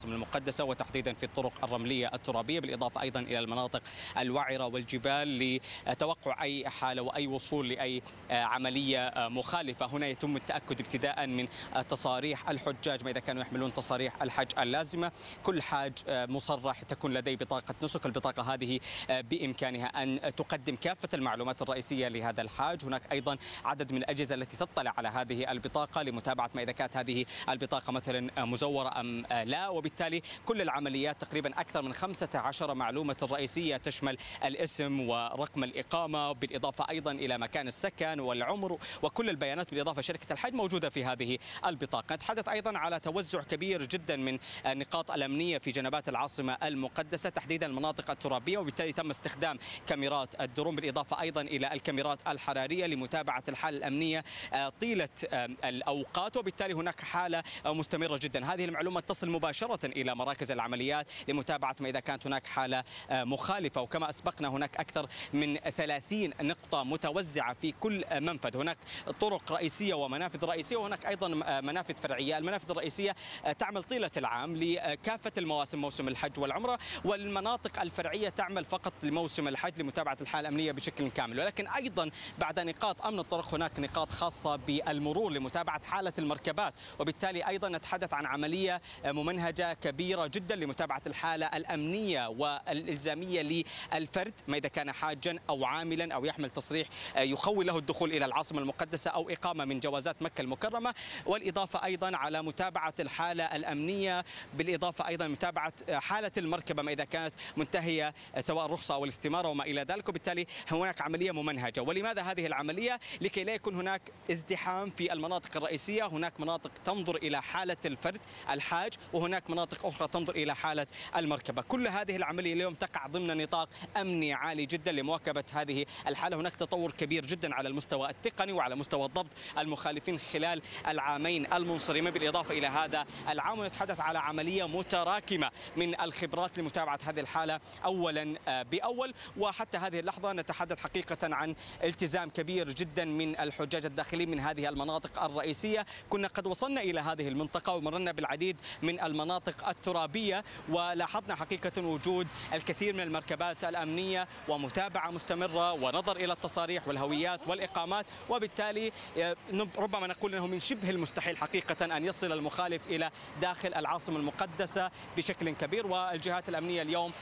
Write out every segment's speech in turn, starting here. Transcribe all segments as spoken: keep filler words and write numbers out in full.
المقدسة وتحديدا في الطرق الرملية الترابية، بالإضافة أيضا إلى المناطق الوعرة والجبال لتوقع أي حالة وأي وصول لأي عملية مخالفة. هنا يتم التأكد ابتداء من تصاريح الحجاج، ما إذا كانوا يحملون تصاريح الحج اللازمة. كل حاج مصرح تكون لديه بطاقة نسك، البطاقة هذه بإمكانها أن تقدم كافة المعلومات الرئيسية لهذا الحاج. هناك أيضا عدد من الأجهزة التي تطلع على هذه البطاقة لمتابعة ما إذا كانت هذه البطاقة مثلا مزورة أم لا، وبالتالي كل العمليات تقريبا أكثر من خمسة عشر معلومة رئيسية تشمل الاسم ورقم الإقامة، بالإضافة أيضا إلى مكان السكن والعمر وكل البيانات، بالإضافة شركة الحج موجودة في هذه البطاقة. نتحدث أيضا على توزع كبير جدا من النقاط الأمنية في جنبات العاصمة المقدسة، تحديدا المناطق الترابية، وبالتالي تم استخدام كاميرات الدرون، بالإضافة أيضا إلى الكاميرات الحرارية لمتابعة الحالة الأمنية طيلة الأوقات، وبالتالي هناك حالة مستمرة جدا. هذه المعلومات تصل مباشرة إلى مراكز العمليات لمتابعة ما إذا كانت هناك حالة مخالفة. وكما أسبقنا هناك أكثر من ثلاثين نقطة متوزعة في كل منفذ، هناك طرق رئيسية ومنافذ رئيسية، وهناك أيضا منافذ فرعية. المنافذ الرئيسية تعمل طيلة العام لكافة المواسم، موسم الحج والعمرة، والمناطق الفرعية تعمل فقط لموسم الحج لمتابعة الحالة الأمنية بشكل كامل. ولكن أيضا بعد نقاط أمن الطرق هناك نقاط خاصة بالمرور لمتابعة حالة المركبات، وبالتالي أيضا نتحدث عن عملية ممنهجة كبيرة جدا لمتابعة الحالة الأمنية والإلزامية للفرد، ما إذا كان حاجا أو عاملا أو يحمل تصريح يخول له الدخول إلى العاصمة المقدسة أو إقامة من جوازات مكة المكرمة، والإضافة أيضا على متابعة الحالة الأمنية، بالإضافة أيضا متابعة حالة المركبة ما إذا كانت منتهية سواء الرخصة أو الاستمارة وما إلى ذلك. وبالتالي هناك عملية ممنهجة. ولماذا هذه العملية؟ لكي لا يكون هناك ازدحام في المناطق الرئيسية. هناك مناطق تنظر إلى حالة الفرد الحاج، وهناك مناطق أخرى تنظر إلى حالة المركبة. كل هذه العملية اليوم تقع ضمن نطاق أمني عالي جدا لمواكبة هذه الحالة. هناك تطور كبير جدا على المستوى التقني وعلى مستوى ضبط المخالفين خلال العامين المنصرمين، بالإضافة إلى هذا العام نتحدث على عملية متراكمة من الخبرات لمتابعة هذه الحالة أولا بأول. وحتى هذه اللحظة نتحدث حقيقة عن التزام كبير جدا من الحجاج الداخلين من هذه المناطق الرئيسية. كنا قد وصلنا إلى هذه المنطقة ومررنا بالعديد من المناطق الترابية، ولاحظنا حقيقة وجود الكثير من المركبات الأمنية ومتابعة مستمرة ونظر إلى التصاريح والهويات والإقامات. وبالتالي ربما نقول أنه من شبه المستحيل حقيقة أن يصل المخالف إلى داخل العاصمة المقدسة بشكل كبير. والجهات الأمنية اليوم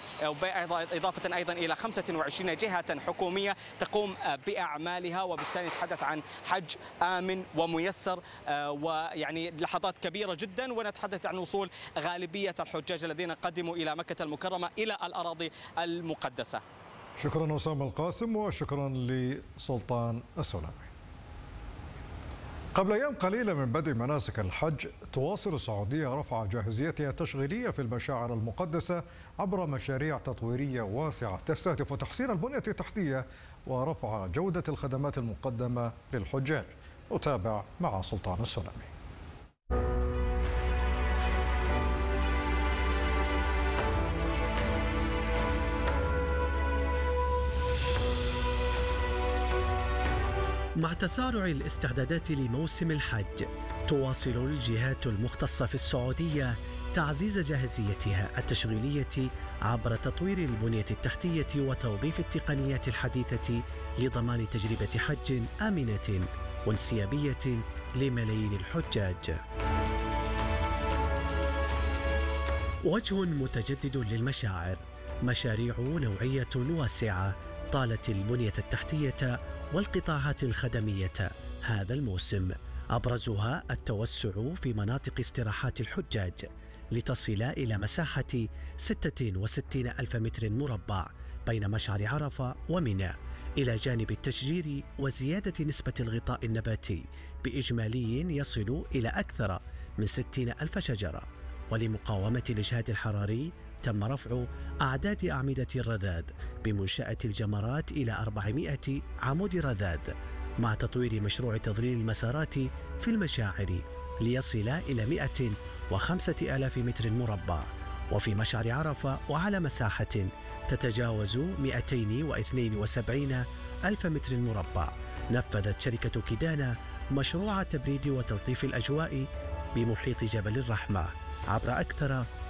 إضافة أيضا إلى خمسة وعشرين جهة حكومية تقوم بأعمالها، وبالتالي نتحدث عن حج آمن وميسر، ويعني لحظات كبيرة جدا، ونتحدث عن وصول غالبية الحجاج الذين قدموا إلى مكة المكرمة إلى الأراضي المقدسة. شكرا أسامة القاسم، وشكرا لسلطان السلامي. قبل أيام قليلة من بدء مناسك الحج، تواصل السعودية رفع جاهزيتها التشغيلية في المشاعر المقدسة عبر مشاريع تطويرية واسعة تستهدف تحسين البنية التحتية ورفع جودة الخدمات المقدمة للحجاج. نتابع مع سلطان السلامي. مع تسارع الاستعدادات لموسم الحج، تواصل الجهات المختصة في السعودية تعزيز جاهزيتها التشغيلية عبر تطوير البنية التحتية وتوظيف التقنيات الحديثة لضمان تجربة حج آمنة وانسيابية لملايين الحجاج. وجه متجدد للمشاعر، مشاريع نوعية واسعة طالت البنية التحتية والقطاعات الخدمية هذا الموسم، أبرزها التوسع في مناطق استراحات الحجاج لتصل إلى مساحة ستة وستين ألف متر مربع بين مشعر عرفة ومنى، إلى جانب التشجير وزيادة نسبة الغطاء النباتي بإجمالي يصل إلى أكثر من ستين ألف شجرة. ولمقاومة الإجهاد الحراري تم رفع أعداد أعمدة الرذاذ بمنشأة الجمرات إلى أربعمائة عمود رذاذ، مع تطوير مشروع تظليل المسارات في المشاعر ليصل إلى مئة وخمسة آلاف متر مربع. وفي مشعر عرفة وعلى مساحة تتجاوز مئتين واثنين وسبعين ألف متر مربع، نفذت شركة كيدانا مشروع تبريد وتلطيف الأجواء بمحيط جبل الرحمة عبر أكثر